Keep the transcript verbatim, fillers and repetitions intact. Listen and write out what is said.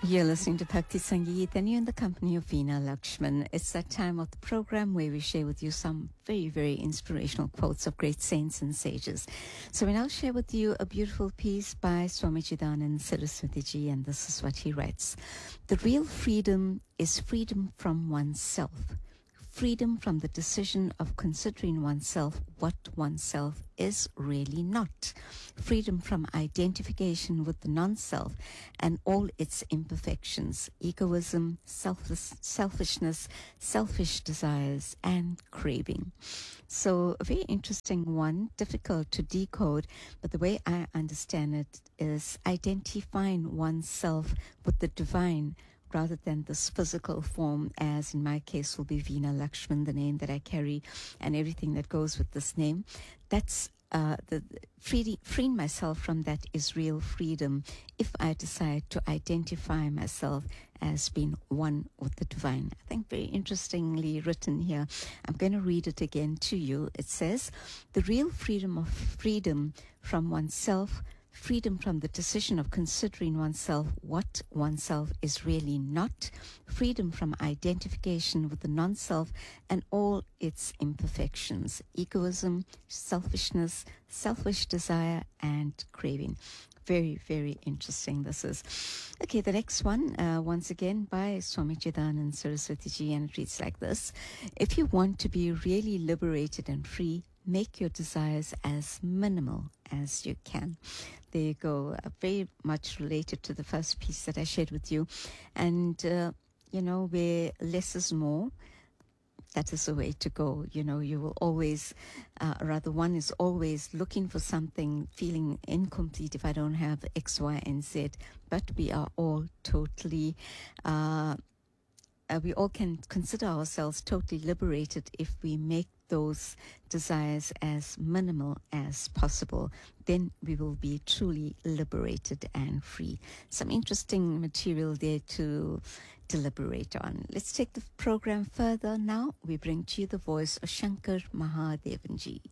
You're listening to Bhakti Sangeet and you're in the company of Veena Lakshman. It's that time of the program where we share with you some very, very inspirational quotes of great saints and sages. So we now share with you a beautiful piece by Swami Chidanand Saraswati Ji, and this is what he writes. The real freedom is freedom from oneself. Freedom from the decision of considering oneself what oneself is really not. Freedom from identification with the non-self and all its imperfections, egoism, selfless, selfishness, selfish desires, and craving. So a very interesting one, difficult to decode, but the way I understand it is identifying oneself with the divine rather than this physical form, as in my case will be Veena Lakshman, the name that I carry, and everything that goes with this name. That's uh, the free, freeing myself from that is real freedom if I decide to identify myself as being one with the divine. I think very interestingly written here. I'm going to read it again to you. It says, the real freedom of freedom from oneself, freedom from the decision of considering oneself what oneself is really not, freedom from identification with the non-self and all its imperfections, egoism, selfishness, selfish desire, and craving. Very, very interesting this is. Okay, the next one, uh, once again by Swami Chidanand Saraswati Ji, and it reads like this. If you want to be really liberated and free, make your desires as minimal as you can. There you go, uh, very much related to the first piece that I shared with you. And, uh, you know, where less is more, that is the way to go. You know, you will always, uh, rather one is always looking for something, feeling incomplete if I don't have X, Y, and Z. But we are all totally, uh, uh, we all can consider ourselves totally liberated if we make those desires as minimal as possible. Then we will be truly liberated and free. Some interesting material there to deliberate on. Let's take the program further now. We bring to you the voice of Shankar Mahadevan Ji.